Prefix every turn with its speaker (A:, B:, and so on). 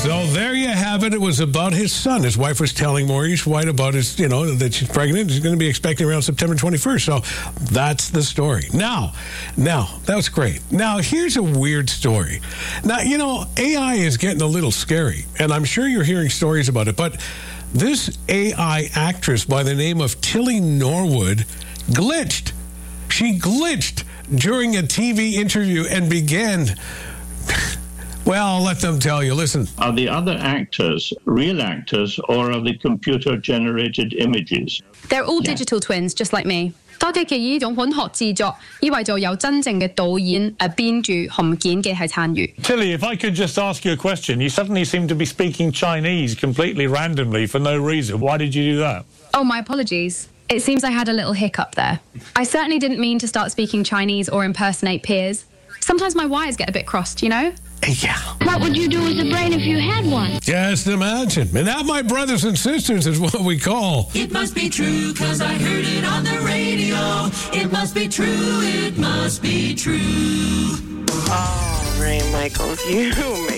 A: So there you have it. It was about his son. His wife was telling Maurice White about his, that she's pregnant. She's going to be expecting around September 21st. So that's the story. Now, that was great. Now, here's a weird story. Now, AI is getting a little scary, and I'm sure you're hearing stories about it, but this AI actress by the name of Tilly Norwood glitched. She glitched during a TV interview and began... Well, I'll let them tell you. Listen.
B: Are the other actors real actors, or are they computer-generated images?
C: They're all digital twins, just like me. 多機器呢種混合製作，以為就有真正嘅導演、編劇、含剪嘅係參與。
D: Tilly, if I could just ask you a question, you suddenly seem to be speaking Chinese completely randomly for no reason. Why did you do that?
C: Oh, my apologies. It seems I had a little hiccup there. I certainly didn't mean to start speaking Chinese or impersonate peers. Sometimes my wires get a bit crossed,
A: Yeah.
E: What would you do with a brain if you had one?
A: Just imagine. And that, my brothers and sisters, is what we call...
F: It must be true, 'cause I heard it on the radio. It must be true, it must be true.
G: Oh, Ray Michaels, you make